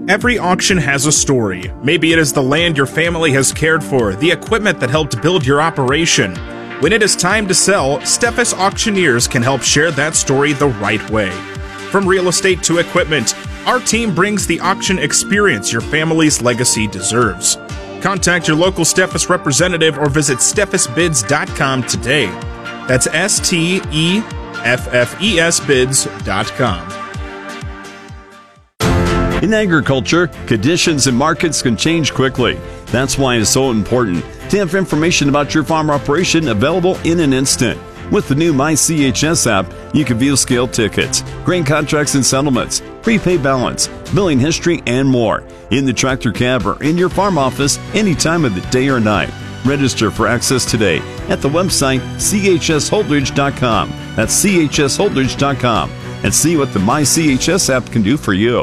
Every auction has a story. Maybe it is the land your family has cared for, the equipment that helped build your operation. When it is time to sell, Steffes Auctioneers can help share that story the right way. From real estate to equipment, our team brings the auction experience your family's legacy deserves. Contact your local Steffes representative or visit steffesbids.com today. That's STEFFES bids.com. In agriculture, conditions and markets can change quickly. That's why it's so important to have information about your farm operation available in an instant. With the new MyCHS app, you can view scale tickets, grain contracts and settlements, prepay balance, billing history, and more in the tractor cab or in your farm office any time of the day or night. Register for access today at the website chsholdridge.com. That's chsholdridge.com. And see what the MyCHS app can do for you.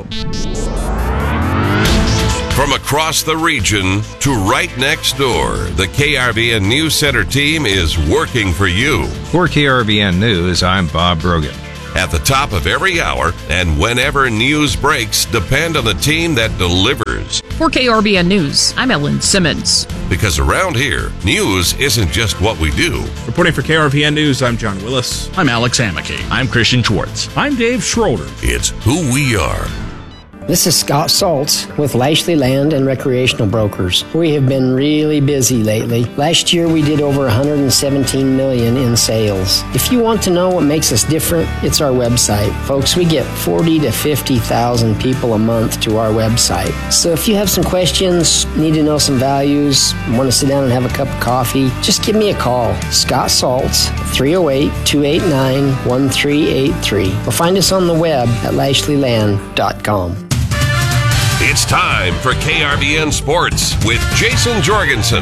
From across the region to right next door, the KRBN News Center team is working for you. For KRBN News, I'm Bob Brogan. At the top of every hour and whenever news breaks, depend on the team that delivers. For KRBN News, I'm Ellen Simmons. Because around here, news isn't just what we do. Reporting for KRVN News, I'm John Willis. I'm Alex Hamake. I'm Christian Schwartz. I'm Dave Schroeder. It's who we are. This is Scott Saltz with Lashley Land and Recreational Brokers. We have been really busy lately. Last year we did over $117 million in sales. If you want to know what makes us different, it's our website. Folks, we get 40 to 50,000 people a month to our website. So if you have some questions, need to know some values, want to sit down and have a cup of coffee, just give me a call. Scott Saltz, 308-289-1383. Or find us on the web at lashleyland.com. It's time for KRBN Sports with Jason Jorgensen.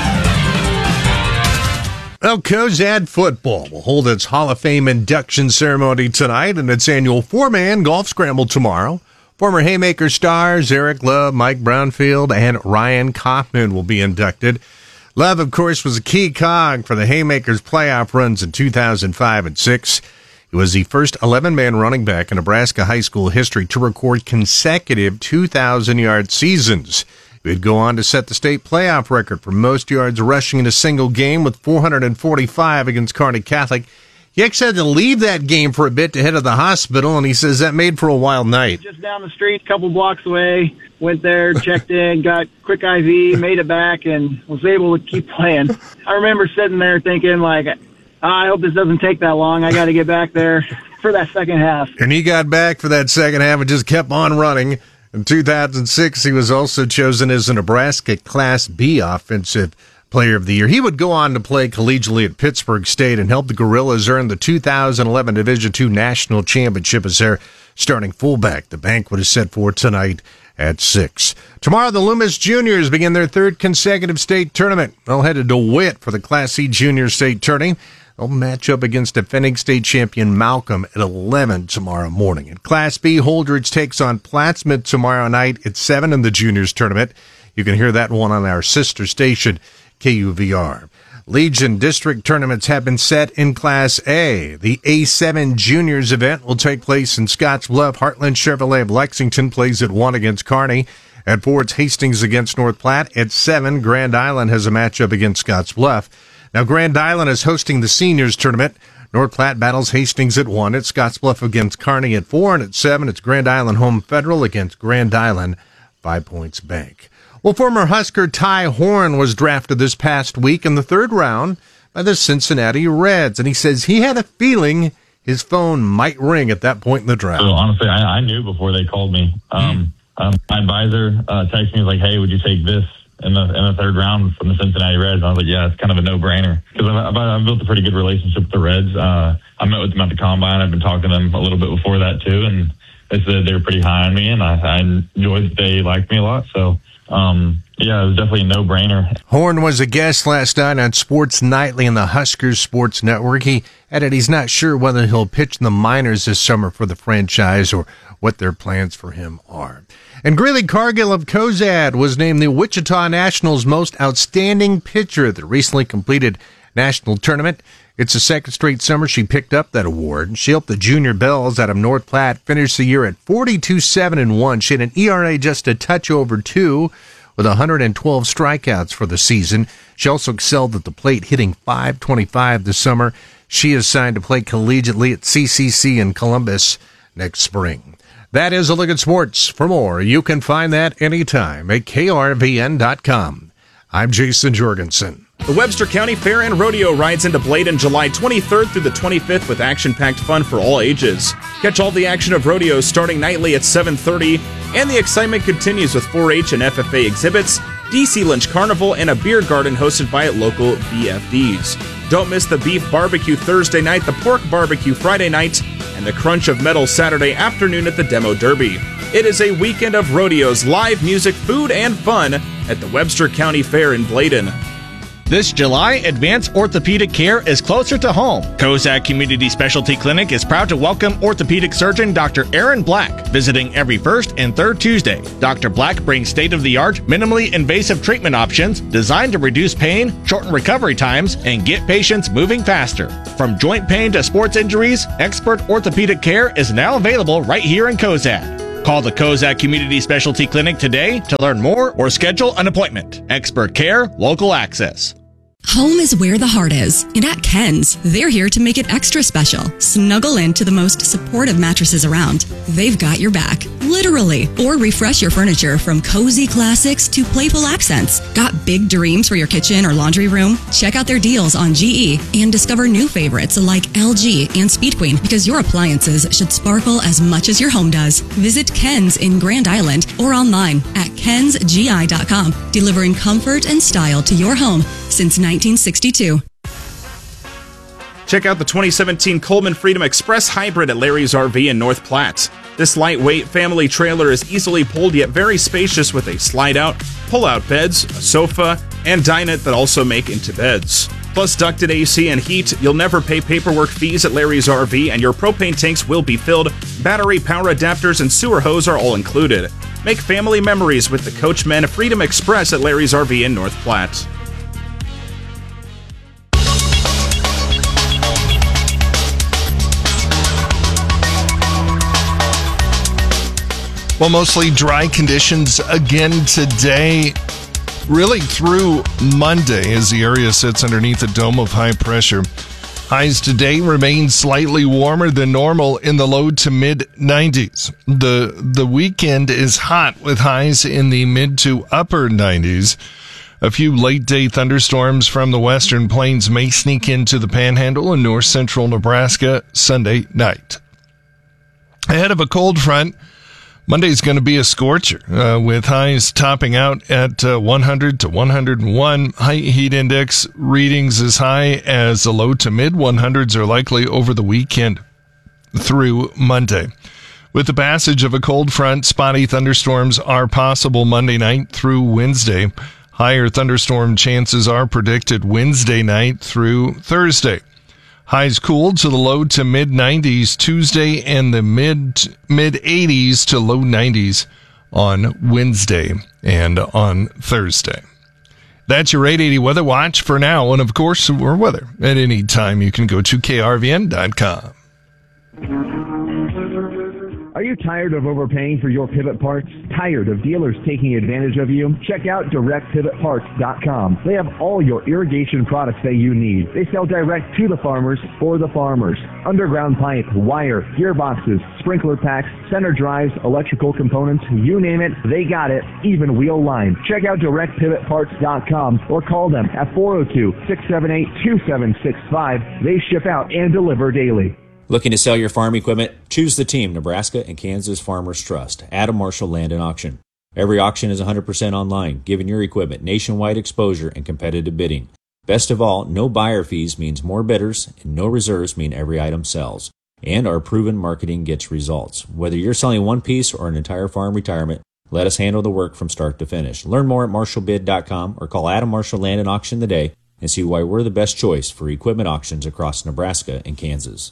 Well, Cozad football will hold its Hall of Fame induction ceremony tonight and its annual four-man golf scramble tomorrow. Former Haymaker stars Eric Love, Mike Brownfield, and Ryan Kaufman will be inducted. Love, of course, was a key cog for the Haymakers' playoff runs in 2005 and 6. He was the first 11-man running back in Nebraska high school history to record consecutive 2,000-yard seasons. He would go on to set the state playoff record for most yards rushing in a single game with 445 against Kearney Catholic. He actually had to leave that game for a bit to head to the hospital, and he says that made for a wild night. Just down the street, a couple blocks away, went there, checked in, got quick IV, made it back, and was able to keep playing. I remember sitting there thinking, like, I hope this doesn't take that long. I got to get back there for that second half. And he got back for that second half and just kept on running. In 2006, he was also chosen as a Nebraska Class B Offensive Player of the Year. He would go on to play collegiately at Pittsburgh State and help the Gorillas earn the 2011 Division II National Championship as their starting fullback. The banquet is set for tonight at 6. Tomorrow, the Loomis Juniors begin their third consecutive state tournament. They'll head to DeWitt for the Class C Junior State Tourney. They'll match up against defending state champion Malcolm at 11 tomorrow morning. In Class B, Holdridge takes on Plattsmouth tomorrow night at 7 in the Juniors Tournament. You can hear that one on our sister station, KUVR. Legion District tournaments have been set in Class A. The A7 Juniors event will take place in Scotts Bluff. Heartland Chevrolet of Lexington plays at 1 against Kearney. At 4, it's Hastings against North Platte. At 7, Grand Island has a matchup against Scotts Bluff. Now, Grand Island is hosting the Seniors Tournament. North Platte battles Hastings at 1. It's Scotts Bluff against Kearney at 4. And at 7, it's Grand Island Home Federal against Grand Island 5 Points Bank. Well, former Husker Ty Horn was drafted this past week in the third round by the Cincinnati Reds. And he says he had a feeling his phone might ring at that point in the draft. So honestly, I knew before they called me. My advisor texted me, like, hey, would you take this in the third round from the Cincinnati Reds? And I was like, yeah, it's kind of a no-brainer. Because I've built a pretty good relationship with the Reds. I met with them at the Combine. I've been talking to them a little bit before that, too. And they said they were pretty high on me, and I enjoyed that they liked me a lot. So, yeah, it was definitely a no-brainer. Horn was a guest last night on Sports Nightly in the Huskers Sports Network. He added he's not sure whether he'll pitch in the minors this summer for the franchise or what their plans for him are. And Greeley Cargill of Cozad was named the Wichita Nationals' most outstanding pitcher at the recently completed national tournament. It's the second straight summer she picked up that award. She helped the Junior Bells out of North Platte finish the year at 42-7-1. She had an ERA just a touch over 2 with 112 strikeouts for the season. She also excelled at the plate, hitting .525 this summer. She is signed to play collegiately at CCC in Columbus next spring. That is a look at sports. For more, you can find that anytime at krvn.com. I'm Jason Jorgensen. The Webster County Fair and Rodeo rides into Bladen July 23rd through the 25th with action-packed fun for all ages. Catch all the action of rodeos starting nightly at 7:30, and the excitement continues with 4-H and FFA exhibits, DC Lynch Carnival, and a beer garden hosted by local BFDs. Don't miss the beef barbecue Thursday night, the pork barbecue Friday night, and the crunch of metal Saturday afternoon at the Demo Derby. It is a weekend of rodeos, live music, food, and fun at the Webster County Fair in Bladen. This July, advanced orthopedic care is closer to home. Kozak Community Specialty Clinic is proud to welcome orthopedic surgeon Dr. Aaron Black, visiting every first and third Tuesday. Dr. Black brings state-of-the-art, minimally invasive treatment options designed to reduce pain, shorten recovery times, and get patients moving faster. From joint pain to sports injuries, expert orthopedic care is now available right here in Kozak. Call the Kozak Community Specialty Clinic today to learn more or schedule an appointment. Expert care, local access. Home is where the heart is, and at Ken's, they're here to make it extra special. Snuggle into the most supportive mattresses around. They've got your back, literally. Or refresh your furniture from cozy classics to playful accents. Got big dreams for your kitchen or laundry room? Check out their deals on GE and discover new favorites like LG and Speed Queen, because your appliances should sparkle as much as your home does. Visit Ken's in Grand Island or online at kensgi.com, delivering comfort and style to your home since 1962. Check out the 2017 Coleman Freedom Express Hybrid at Larry's RV in North Platte. This lightweight family trailer is easily pulled yet very spacious with a slide-out, pull-out beds, a sofa, and dinette that also make into beds. Plus ducted AC and heat, you'll never pay paperwork fees at Larry's RV, and your propane tanks will be filled. Battery, power adapters, and sewer hose are all included. Make family memories with the Coachmen Freedom Express at Larry's RV in North Platte. Well, mostly dry conditions again today, really through Monday as the area sits underneath a dome of high pressure. Highs today remain slightly warmer than normal in the low to mid 90s. The weekend is hot with highs in the mid to upper 90s. A few late day thunderstorms from the western plains may sneak into the panhandle in north central Nebraska Sunday night. Ahead of a cold front, Monday's going to be a scorcher, with highs topping out at 100 to 101. High heat index readings as high as the low to mid 100s are likely over the weekend through Monday. With the passage of a cold front, spotty thunderstorms are possible Monday night through Wednesday. Higher thunderstorm chances are predicted Wednesday night through Thursday. Highs cooled to the low to mid 90s Tuesday and the mid 80s to low 90s on Wednesday and on Thursday. That's your 880 Weather Watch for now. And of course, for weather at any time, you can go to krvn.com. Are you tired of overpaying for your pivot parts? Tired of dealers taking advantage of you? Check out DirectPivotParts.com. They have all your irrigation products that you need. They sell direct to the farmers for the farmers. Underground pipe, wire, gearboxes, sprinkler packs, center drives, electrical components, you name it, they got it, even wheel line. Check out DirectPivotParts.com or call them at 402-678-2765. They ship out and deliver daily. Looking to sell your farm equipment? Choose the team Nebraska and Kansas Farmers Trust. Adam Marshall Land and Auction. Every auction is 100% online, giving your equipment nationwide exposure and competitive bidding. Best of all, no buyer fees means more bidders, and no reserves mean every item sells. And our proven marketing gets results. Whether you're selling one piece or an entire farm retirement, let us handle the work from start to finish. Learn more at marshallbid.com or call Adam Marshall Land and Auction today and see why we're the best choice for equipment auctions across Nebraska and Kansas.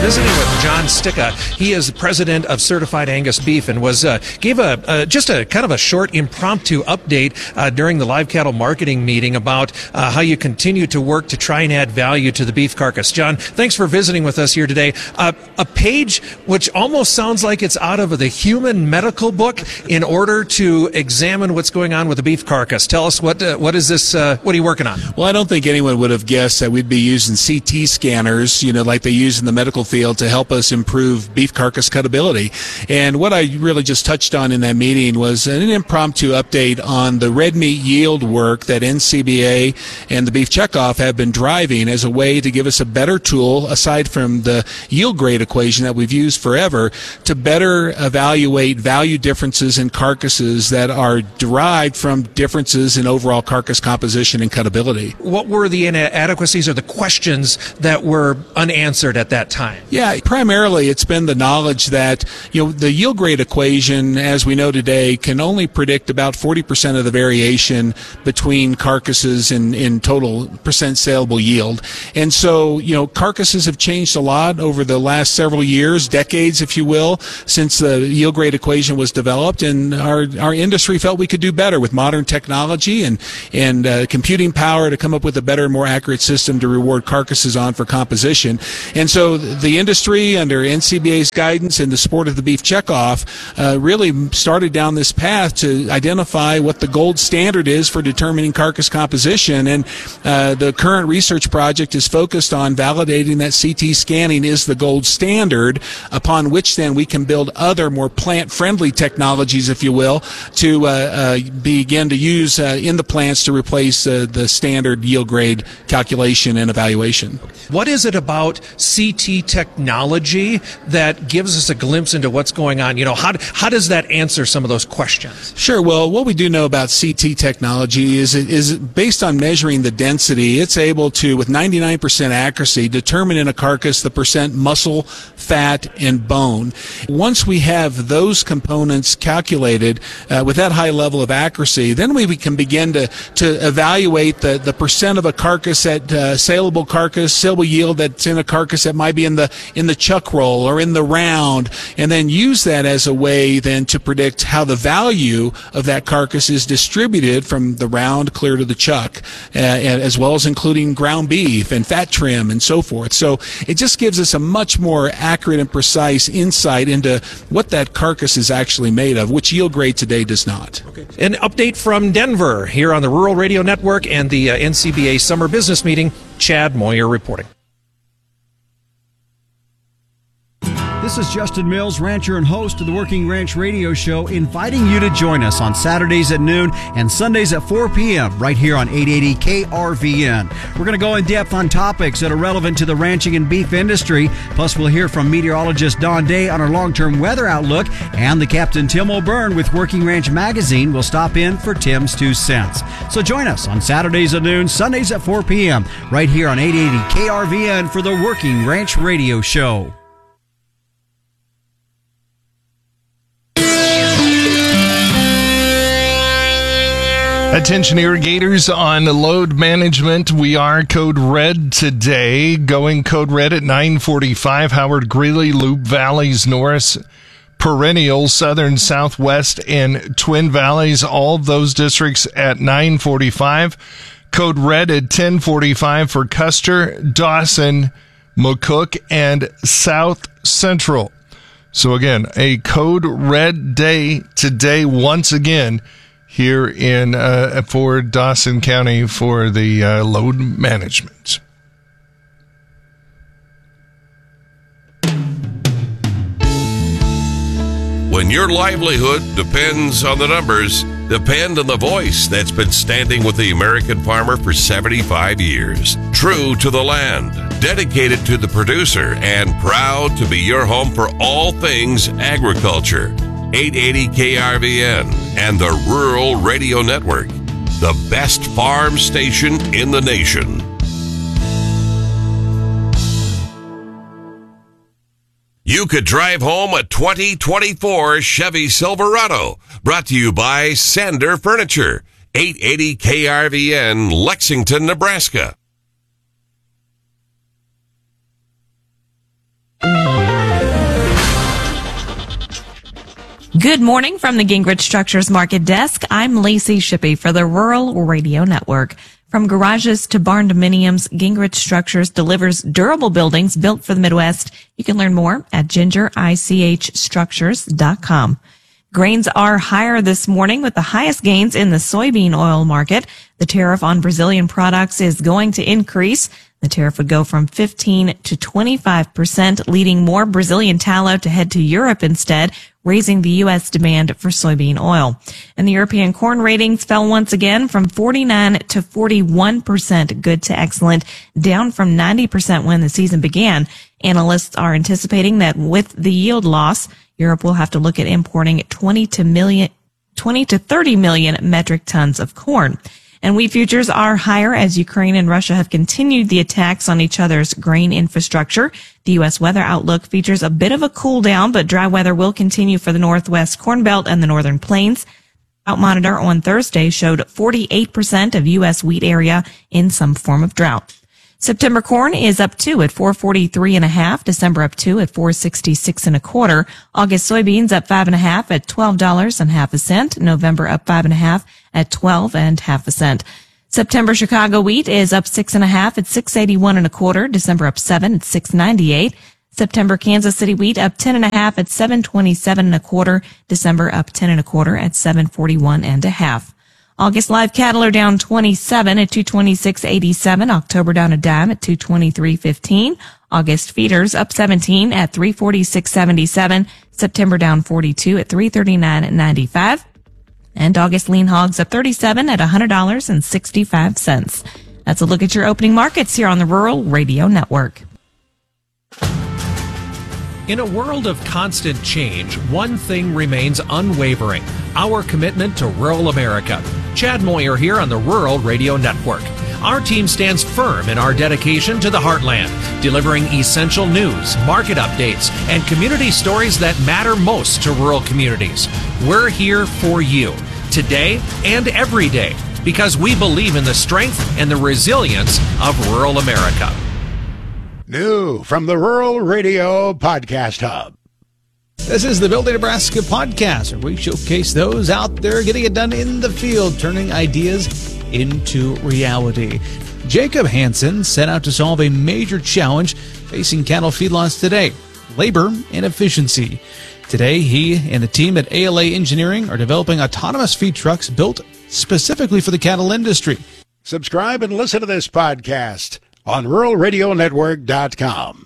visiting with John Sticka. He is the president of Certified Angus Beef and gave just a kind of a short impromptu update during the live cattle marketing meeting about how you continue to work to try and add value to the beef carcass. John, thanks for visiting with us here today. A page which almost sounds like it's out of the human medical book in order to examine what's going on with the beef carcass. Tell us what is this? What are you working on? Well, I don't think anyone would have guessed that we'd be using CT scanners, like they use in the medical field, to help us improve beef carcass cutability. And what I really just touched on in that meeting was an impromptu update on the red meat yield work that NCBA and the Beef Checkoff have been driving as a way to give us a better tool, aside from the yield grade equation that we've used forever, to better evaluate value differences in carcasses that are derived from differences in overall carcass composition and cutability. What were the inadequacies or the questions that were unanswered at that time? Yeah, primarily it's been the knowledge that, the yield grade equation, as we know today, can only predict about 40% of the variation between carcasses in total percent saleable yield. And so, carcasses have changed a lot over the last several years, decades, if you will, since the yield grade equation was developed, and our industry felt we could do better with modern technology and computing power to come up with a better, more accurate system to reward carcasses on for composition. And so the industry, under NCBA's guidance and the support of the Beef Checkoff, really started down this path to identify what the gold standard is for determining carcass composition. And the current research project is focused on validating that CT scanning is the gold standard, upon which then we can build other more plant-friendly technologies, if you will, to begin to use in the plants to replace the standard yield grade calculation and evaluation. What is it about CT technology that gives us a glimpse into what's going on? How does that answer some of those questions? Sure. Well, what we do know about CT technology is based on measuring the density, it's able to, with 99% accuracy, determine in a carcass the percent muscle, fat, and bone. Once we have those components calculated with that high level of accuracy, then we can begin to evaluate the percent of a carcass saleable yield that's in a carcass that might be in the chuck roll or in the round, and then use that as a way then to predict how the value of that carcass is distributed from the round clear to the chuck, as well as including ground beef and fat trim and so forth. So it just gives us a much more accurate and precise insight into what that carcass is actually made of, which yield grade today does not. Okay. An update from Denver here on the Rural Radio Network and the NCBA Summer Business Meeting. Chad Moyer reporting. This is Justin Mills, rancher and host of the Working Ranch Radio Show, inviting you to join us on Saturdays at noon and Sundays at 4 p.m. right here on 880 KRVN. We're going to go in depth on topics that are relevant to the ranching and beef industry. Plus, we'll hear from meteorologist Don Day on our long-term weather outlook, and the Captain Tim O'Byrne with Working Ranch Magazine will stop in for Tim's 2 cents. So join us on Saturdays at noon, Sundays at 4 p.m. right here on 880 KRVN for the Working Ranch Radio Show. Attention irrigators on load management. We are code red today. Going code red at 9:45. Howard, Greeley, Loup Valleys, Norris, Perennial, Southern, Southwest, and Twin Valleys. All of those districts at 9:45. Code red at 10:45 for Custer, Dawson, McCook, and South Central. So again, a code red day today once again here in for Dawson County for the load management. When your livelihood depends on the numbers, depend on the voice that's been standing with the American farmer for 75 years. True to the land, dedicated to the producer, and proud to be your home for all things agriculture. 880 KRVN and the Rural Radio Network, the best farm station in the nation. You could drive home a 2024 Chevy Silverado, brought to you by Sander Furniture, 880 KRVN, Lexington, Nebraska. Good morning from the Gingrich Structures Market Desk. I'm Lacey Shippey for the Rural Radio Network. From garages to barn dominiums, Gingrich Structures delivers durable buildings built for the Midwest. You can learn more at gingerichstructures.com. Grains are higher this morning with the highest gains in the soybean oil market. The tariff on Brazilian products is going to increase. The tariff would go from 15 to 25%, leading more Brazilian tallow to head to Europe instead, raising the U.S. demand for soybean oil. And the European corn ratings fell once again from 49 to 41%, good to excellent, down from 90% when the season began. Analysts are anticipating that with the yield loss, Europe will have to look at importing 20 to 30 million metric tons of corn. And wheat futures are higher as Ukraine and Russia have continued the attacks on each other's grain infrastructure. The U.S. weather outlook features a bit of a cool down, but dry weather will continue for the Northwest Corn Belt and the Northern Plains. Drought Monitor on Thursday showed 48% of U.S. wheat area in some form of drought. September corn is up 2 at 443.5. December up 2 at 466.25. August soybeans up 5.5 at $12.50 a cent. November up 5.5 at 12.50 a cent. September Chicago wheat is up 6.5 at 681.25. December up 7 at 698. September Kansas City wheat up 10.5 at 727.25. December up 10.25 at 741.5. August live cattle are down 27 at 226.87. October down a dime at 223.15. August feeders up 17 at 346.77. September down 42 at 339.95. And August lean hogs up 37 at $100.65. That's a look at your opening markets here on the Rural Radio Network. In a world of constant change, one thing remains unwavering: our commitment to rural America. Chad Moyer here on the Rural Radio Network. Our team stands firm in our dedication to the heartland, delivering essential news, market updates, and community stories that matter most to rural communities. We're here for you, today and every day, because we believe in the strength and the resilience of rural America. New from the Rural Radio Podcast Hub. This is the Building Nebraska podcast, where we showcase those out there getting it done in the field, turning ideas into reality. Jacob Hansen set out to solve a major challenge facing cattle feedlots today: labor and efficiency. Today, he and the team at ALA Engineering are developing autonomous feed trucks built specifically for the cattle industry. Subscribe and listen to this podcast on ruralradionetwork.com.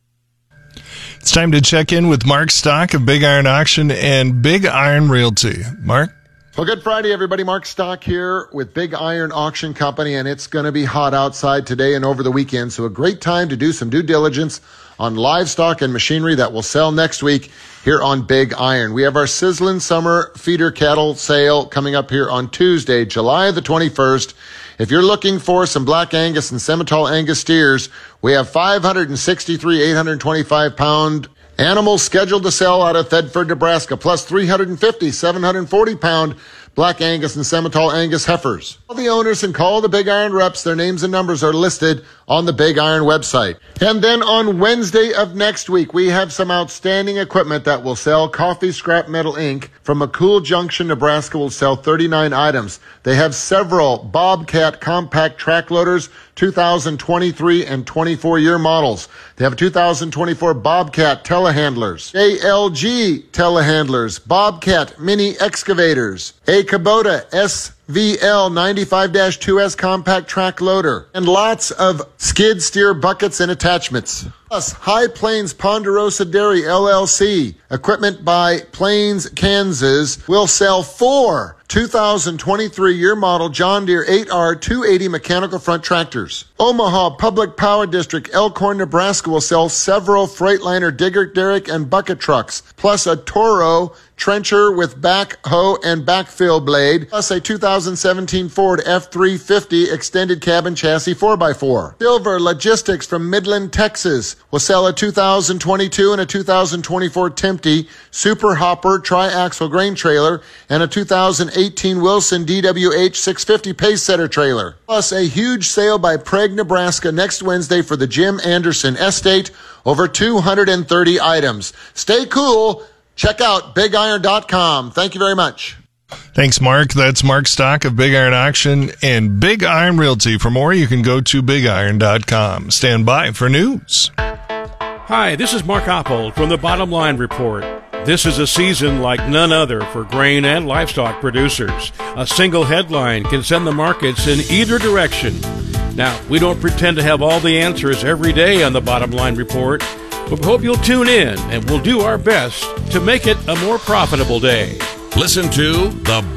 It's time to check in with Mark Stock of Big Iron Auction and Big Iron Realty. Mark? Well, good Friday, everybody. Mark Stock here with Big Iron Auction Company, and it's going to be hot outside today and over the weekend, so a great time to do some due diligence on livestock and machinery that will sell next week here on Big Iron. We have our sizzling summer feeder cattle sale coming up here on Tuesday, July the 21st. If you're looking for some Black Angus and Simmental Angus steers, we have 563 825-pound animals scheduled to sell out of Thedford, Nebraska, plus 350 740-pound Black Angus and Simmental Angus heifers. Call the owners and call the Big Iron reps. Their names and numbers are listed on the Big Iron website. And then on Wednesday of next week, we have some outstanding equipment that will sell. Coffee Scrap Metal Inc. from McCool Junction, Nebraska will sell 39 items. They have several Bobcat compact track loaders, 2023 and 24-year models. They have 2024 Bobcat telehandlers, ALG telehandlers, Bobcat mini excavators, a Kubota SVL 95-2S compact track loader, and lots of skid steer buckets and attachments. Plus, High Plains Ponderosa Dairy LLC, equipment by Plains, Kansas, will sell 4 2023 year model John Deere 8R 280 mechanical front tractors. Omaha Public Power District, Elkhorn, Nebraska will sell several Freightliner digger derrick and bucket trucks, plus a Toro trencher with backhoe and backfill blade, plus a 2017 Ford F-350 extended cabin chassis 4x4. Silver Logistics from Midland, Texas will sell a 2022 and a 2024 Tempty Super Hopper tri-axle grain trailer and a 2018 Wilson DWH 650 pace setter trailer. Plus a huge sale by Prague, Nebraska next Wednesday for the Jim Anderson Estate. Over 230 items. Stay cool. Check out BigIron.com. Thank you very much. Thanks, Mark. That's Mark Stock of Big Iron Auction and Big Iron Realty. For more, you can go to BigIron.com. Stand by for news. Hi, this is Mark Oppold from the Bottom Line Report. This is a season like none other for grain and livestock producers. A single headline can send the markets in either direction. Now, we don't pretend to have all the answers every day on the Bottom Line Report, but we hope you'll tune in and we'll do our best to make it a more profitable day. Listen to The